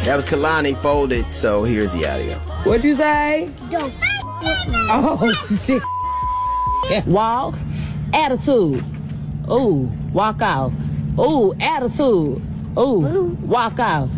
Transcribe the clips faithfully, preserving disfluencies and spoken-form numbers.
That was Kalani Folded, so here's the audio. What'd you say? Don't. Oh, shit. Walk. Attitude. Ooh, walk out. Ooh, attitude. Ooh, walk out.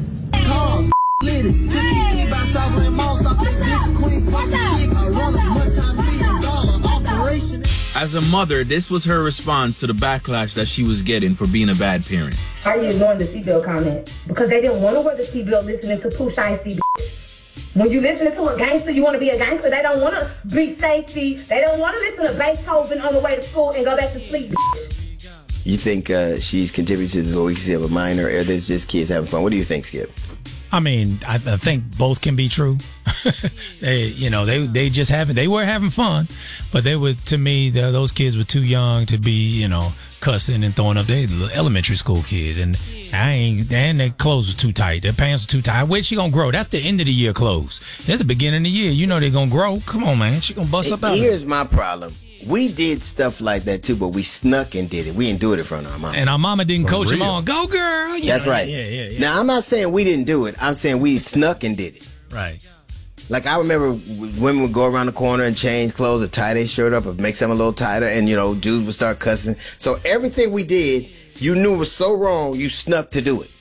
As a mother, this was her response to the backlash that she was getting for being a bad parent. Are you ignoring the seatbelt comment? Because they didn't want to wear the seatbelt listening to Pooh Shiesty. When you listening to a gangster, you want to be a gangster. They don't want to be safety. They don't want to listen to Beethoven on the way to school and go back to sleep. You think uh, she's contributed to the weakness of a minor, or there's just kids having fun? What do you think, Skip? I mean, I, I think both can be true. they, you know, they they just having they were having fun, but they were, to me, the, those kids were too young to be, you know, cussing and throwing up. They elementary school kids, and I ain't. And their clothes were too tight. Their pants were too tight. Where's she gonna grow? That's the end of the year clothes. That's the beginning of the year. You know they're gonna grow. Come on, man. She gonna bust up out. Here's my problem. We did stuff like that too, but we snuck and did it. We didn't do it in front of our mama. And our mama didn't For coach real. them on. Go, girl. You That's know, right. Yeah, yeah, yeah. Now, I'm not saying we didn't do it. I'm saying we snuck and did it. Right. Like, I remember women would go around the corner and change clothes or tie their shirt up or make something a little tighter, and, you know, dudes would start cussing. So everything we did, you knew was so wrong, you snuck to do it.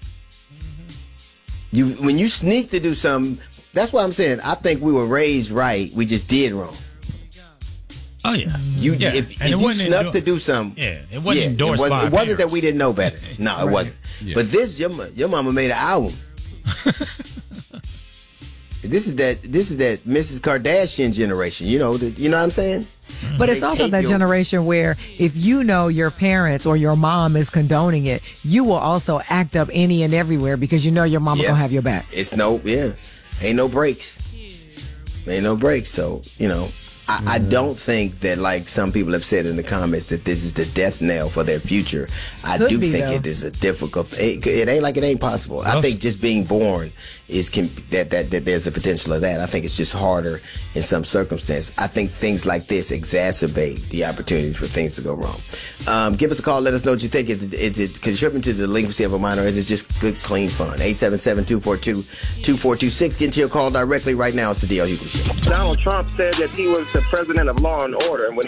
You When you sneak to do something, that's what I'm saying. I think we were raised right. We just did wrong. Oh, yeah. You, Yeah. If, And if it you wasn't snuck endor- to do something. Yeah, it wasn't yeah, endorsed it wasn't, by It wasn't that parents. we didn't know better. No, it wasn't. Yeah. But this, your, mo- your mama made an album. This is that. This is that Missus Kardashian generation. You know. The, you know what I'm saying? But it's They also tape that your- generation where if you know your parents or your mom is condoning it, you will also act up any and everywhere because you know your mama Yeah. gonna have your back. It's no. Yeah. Ain't no breaks. Ain't no breaks. So you know. I, I don't think that, like some people have said in the comments, that this is the death knell for their future. I Could do be, think though. it is a difficult. It, it ain't like it ain't possible. I think just being born is can, that, that that there's a potential of that. I think it's just harder in some circumstances. I think things like this exacerbate the opportunities for things to go wrong. Um, give us a call. Let us know what you think. Is it, is it contributing to the delinquency of a minor, or is it just good, clean fun? eight seven seven, two four two, two four two six. Get into your call directly right now. It's the D L Hughley Show. Donald Trump said that he was the president of law and order. And when